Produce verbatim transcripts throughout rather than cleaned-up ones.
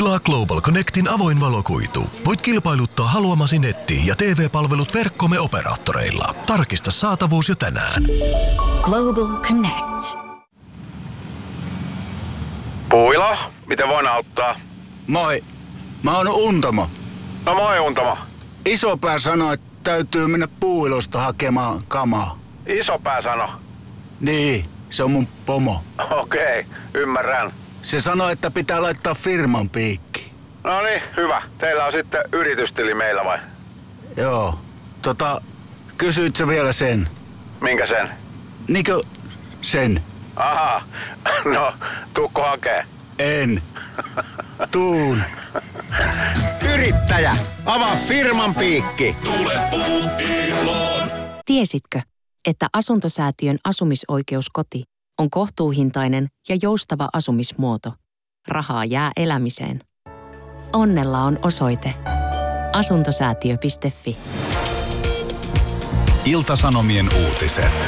Tilaa Global Connectin avoin valokuitu. Voit kilpailuttaa haluamasi netti- ja T V-palvelut verkkomme operaattoreilla. Tarkista saatavuus jo tänään. Global Connect. Puila, miten voin auttaa? Moi, mä oon Untamo. No moi Untamo. Isopää sanoi, että täytyy mennä Puuilosta hakemaan kamaa. Isopää sano. Niin, se on mun pomo. Okei, okay, ymmärrän. Se sanoi, että pitää laittaa firman piikki. No niin, hyvä. Teillä on sitten yritystili meillä vai? Joo, tota, kysyit sä vielä sen? Minkä sen? Niinkö sen? Aha, no tuukko hakee? En. Tuun. Yrittäjä, avaa firman piikki. Tule Puuiloon. Tiesitkö, että Asuntosäätiön asumisoikeuskoti on kohtuuhintainen ja joustava asumismuoto? Rahaa jää elämiseen. Onnella on osoite. asuntosäätiö piste fi. Ilta-Sanomien uutiset.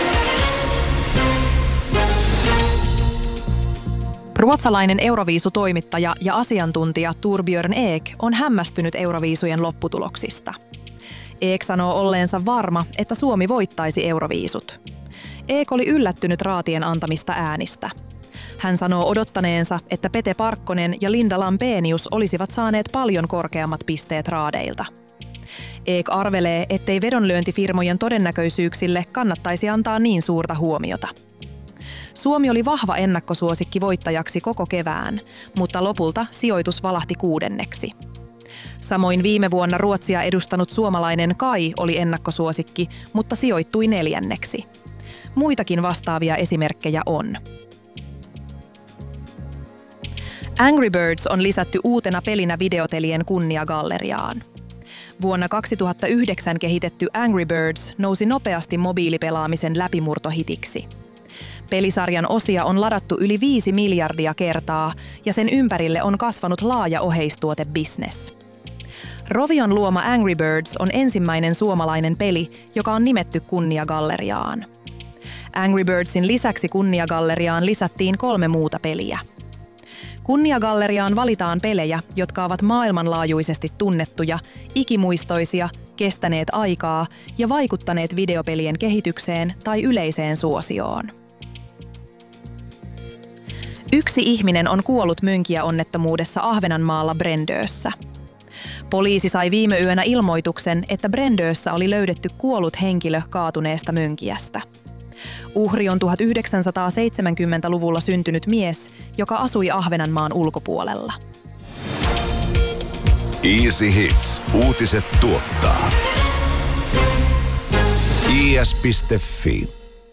Ruotsalainen Euroviisutoimittaja ja asiantuntija Torbjörn Ek on hämmästynyt Euroviisujen lopputuloksista. Ek sanoo olleensa varma, että Suomi voittaisi Euroviisut. Ek oli yllättynyt raatien antamista äänistä. Hän sanoo odottaneensa, että Pete Parkkonen ja Linda Lampenius olisivat saaneet paljon korkeammat pisteet raadeilta. Ek arvelee, ettei vedonlyöntifirmojen todennäköisyyksille kannattaisi antaa niin suurta huomiota. Suomi oli vahva ennakkosuosikki voittajaksi koko kevään, mutta lopulta sijoitus valahti kuudenneksi. Samoin viime vuonna Ruotsia edustanut suomalainen Kai oli ennakkosuosikki, mutta sijoittui neljänneksi. Muitakin vastaavia esimerkkejä on. Angry Birds on lisätty uutena pelinä videotelien kunniagalleriaan. Vuonna kaksituhattayhdeksän kehitetty Angry Birds nousi nopeasti mobiilipelaamisen läpimurtohitiksi. Pelisarjan osia on ladattu yli viisi miljardia kertaa ja sen ympärille on kasvanut laaja oheistuotebisnes. Rovion luoma Angry Birds on ensimmäinen suomalainen peli, joka on nimetty kunniagalleriaan. Angry Birdsin lisäksi kunniagalleriaan lisättiin kolme muuta peliä. Kunniagalleriaan valitaan pelejä, jotka ovat maailmanlaajuisesti tunnettuja, ikimuistoisia, kestäneet aikaa ja vaikuttaneet videopelien kehitykseen tai yleiseen suosioon. Yksi ihminen on kuollut mönkijäonnettomuudessa Ahvenanmaalla Brendössä. Poliisi sai viime yönä ilmoituksen, että Brendössä oli löydetty kuollut henkilö kaatuneesta mönkijästä. Uhri on tuhatyhdeksänsataaseitsemänkymmentäluvulla syntynyt mies, joka asui Ahvenanmaan ulkopuolella. Easy Hits. Uutiset tuottaa. i s piste f i.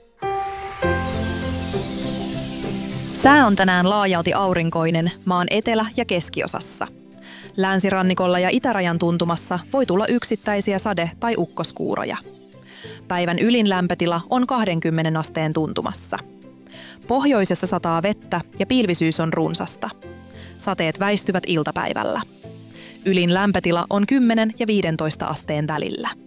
Sää on tänään laajalti aurinkoinen maan etelä- ja keskiosassa. Länsirannikolla ja itärajan tuntumassa voi tulla yksittäisiä sade- tai ukkoskuuroja. Päivän ylin lämpötila on kaksikymmentä asteen tuntumassa. Pohjoisessa sataa vettä ja pilvisyys on runsasta. Sateet väistyvät iltapäivällä. Ylin lämpötila on kymmenen ja viisitoista asteen välillä.